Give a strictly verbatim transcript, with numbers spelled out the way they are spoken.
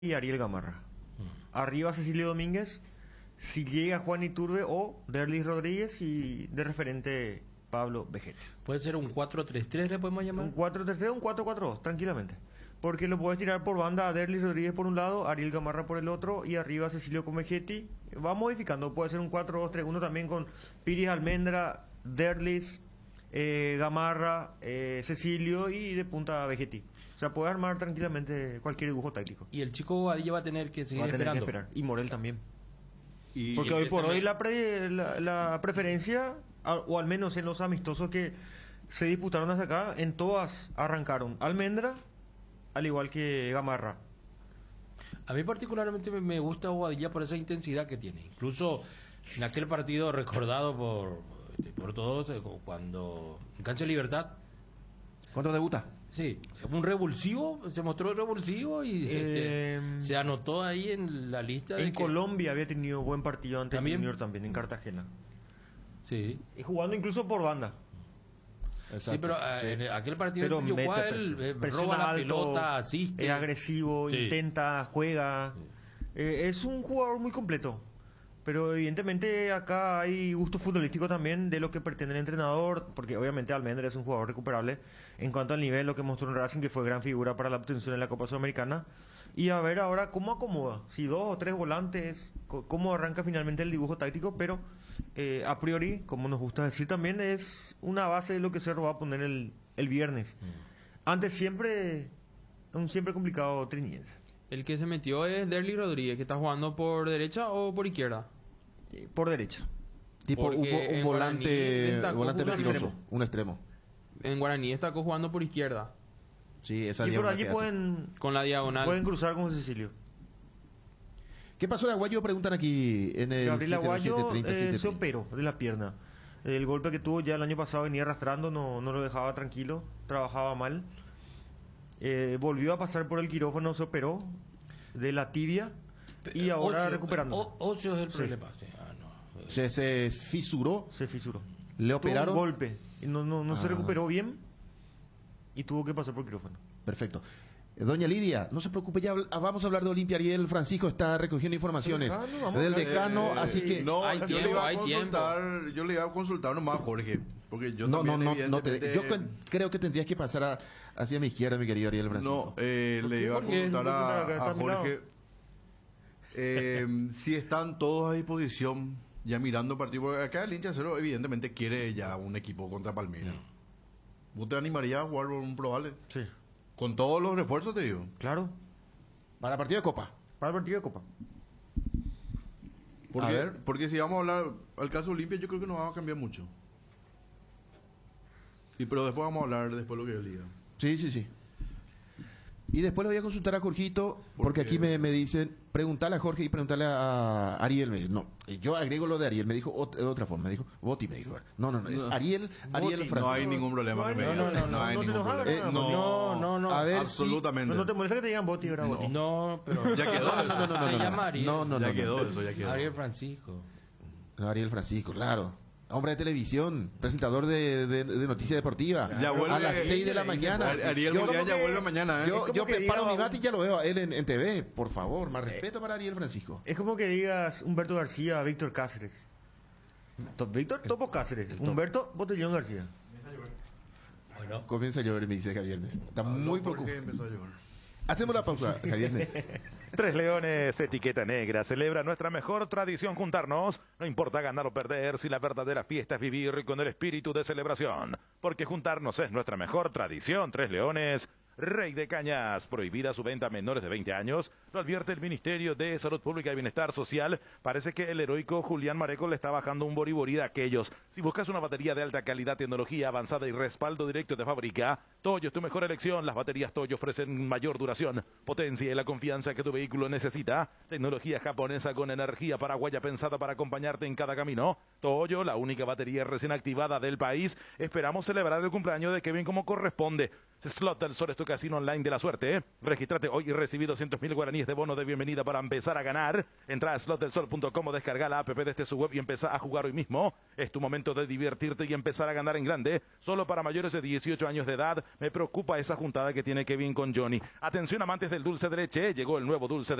y Ariel Gamarra. Arriba Cecilio Domínguez, si llega Juan Iturbe o Derlis Rodríguez y de referente Pablo Vegetti. Puede ser un cuatro tres tres, le podemos llamar. Un cuatro tres tres o un cuatro cuatro dos, tranquilamente. Porque lo puedes tirar por banda a Derlis Rodríguez por un lado, Ariel Gamarra por el otro y arriba Cecilio con Vegetti. Va modificando, puede ser un cuatro dos tres uno también con Piris Almendra, Derlis, eh, Gamarra, eh, Cecilio y de punta Vegetti. O sea, puede armar tranquilamente cualquier dibujo táctico. Y el chico Badilla va a tener que seguir Va a tener esperando. que esperar. Y Morel también. Y, Porque y hoy por ese hoy me- la, pre- la, la preferencia, a- o al menos en los amistosos que se disputaron hasta acá, en todas arrancaron Almendra, al igual que Gamarra. A mí particularmente me- me gusta Bobadilla por esa intensidad que tiene. Incluso en aquel partido recordado por, este, por todos, eh, cuando en Cancha de Libertad, ¿Cuándo debuta? sí, un revulsivo, se mostró revulsivo y este, Eh, se anotó ahí en la lista de En que- Colombia había tenido buen partido ante el ¿También? Junior también, en Cartagena. Sí, Y jugando incluso por banda. sí, pero eh, Sí. en aquel partido Pero yo mete él presión. eh, Presiona roba la alto, pelota, asiste. es agresivo, Sí. intenta, juega. Eh, es un jugador muy completo. Pero evidentemente acá hay gusto futbolístico también de lo que pretende el entrenador, porque obviamente Almendra es un jugador recuperable en cuanto al nivel, lo que mostró en Racing, que fue gran figura para la obtención de la Copa Sudamericana. Y a ver ahora cómo acomoda, si dos o tres volantes, co- cómo arranca finalmente el dibujo táctico, pero eh, a priori, como nos gusta decir también, es una base de lo que Cerro va a poner el, el viernes. Antes siempre, un siempre complicado triniense. El que se metió es Derly Rodríguez, que está jugando por derecha o por izquierda. Eh, Por derecha. Tipo un, Porque vo- un en volante, Guaraní destacó volante jugando- peligroso, un extremo. En Guaraní está jugando por izquierda, Sí, esa Y por diagonal allí que hace. pueden, con la diagonal. pueden cruzar con Cecilio. ¿Qué pasó de Aguayo? Preguntan aquí en el Gabriel Aguayo siete dos siete, treinta, eh, siete se treinta. operó de la pierna. El golpe que tuvo ya el año pasado venía arrastrando, no, no lo dejaba tranquilo, trabajaba mal. Eh, volvió a pasar por el quirófano, se operó de la tibia y ahora Ocio, recuperando. o- Ocio es el Sí. problema. Sí, ah, no. Se, se fisuró, Se fisuró. le Tuvo operaron. un golpe y no, no, no se Ah. recuperó bien y tuvo que pasar por el quirófano. Perfecto. Eh, Doña Lidia, no se preocupe, ya habl- ah, vamos a hablar de Olimpia. Ariel Francisco está recogiendo informaciones Del decano, vamos a del hablar. decano, Eh, así que no, Hay yo tiempo, le iba a hay consultar, yo le iba a consultar nomás a Jorge, porque yo no, no, también no, no te- evidentemente- yo con- creo que tendrías que pasar a- hacia mi izquierda, mi querido Ariel Francisco. No, eh, le iba a ¿Por qué? consultar No, acá a, está a a mi lado. Jorge eh, si están todos a disposición ya mirando el partido, porque acá el hincha cero evidentemente quiere ya un equipo contra Palmeiras. ¿Vos te animarías a jugar por un probable? Sí, Con todos los refuerzos te digo. claro. Para partido de Copa. Para el partido de Copa. Porque, A ver. porque si vamos a hablar al caso Olimpia, yo creo que no va a cambiar mucho. Y pero después vamos a hablar después lo que él diga. Sí, sí, sí. Y después le voy a consultar a Jorgito, ¿Por porque qué? aquí me, me dicen, preguntarle a Jorge y preguntarle a Ariel. Me dice, no, yo agrego lo de Ariel, me dijo ot- de otra forma, me dijo, Boti me dijo. No, no, no, es No. Ariel, Ariel Boti, Francisco. No hay ningún problema No hay que me ningún- digas. no, no, no, hay no te ningún enojas, problema. no, Eh, no, no, no. A ver absolutamente. No, no te molesta que te digan Boti, ¿verdad? No. Boti? No, pero Ya quedó eso. No, no, no, no, se no, no. llama Ariel. No, no, ya no, quedó no. eso, ya quedó. Ariel Francisco. si Ariel Francisco, claro. Hombre de televisión, presentador de, de, de noticias deportivas. Ya vuelve- a las seis de la Ari- mañana. Ariel Yo- Julián ya que- vuelve mañana, ¿eh? Yo, Es como yo que preparo diga- mi bate y ya lo veo a él en, en T V. Por favor, más respeto para Ariel Francisco. Es como que digas Humberto García a Víctor Cáceres. To- Víctor Topo Cáceres. el Topo. Humberto Botellón García. Bueno, Comienza a llover, me dice Javier Nes. Está muy ¿Por qué preocupado. empezó a llover? Hacemos la pausa, Javier Nes. Tres Leones, etiqueta negra, celebra nuestra mejor tradición juntarnos. No importa ganar o perder, si la verdadera fiesta es vivir con el espíritu de celebración. Porque juntarnos es nuestra mejor tradición. Tres Leones, Rey de Cañas, prohibida su venta a menores de veinte años, lo advierte el Ministerio de Salud Pública y Bienestar Social. Parece que el heroico Julián Mareco le está bajando un boriborí de aquellos. Si buscas una batería de alta calidad, tecnología avanzada y respaldo directo de fábrica, Toyo es tu mejor elección. Las baterías Toyo ofrecen mayor duración, potencia y la confianza que tu vehículo necesita. Tecnología japonesa con energía paraguaya pensada para acompañarte en cada camino. Toyo, la única batería recién activada del país. Esperamos celebrar el cumpleaños de Kevin como corresponde. Slot del Sol es tu casino online de la suerte. ¿eh? Regístrate hoy y recibí doscientos mil guaraníes de bono de bienvenida para empezar a ganar. Entra a slot del sol punto com o descarga la app desde su web y empezá a jugar hoy mismo. Es tu momento de divertirte y empezar a ganar en grande. Solo para mayores de dieciocho años de edad. Me preocupa esa juntada que tiene Kevin con Johnny. Atención amantes del dulce de leche. Llegó el nuevo dulce de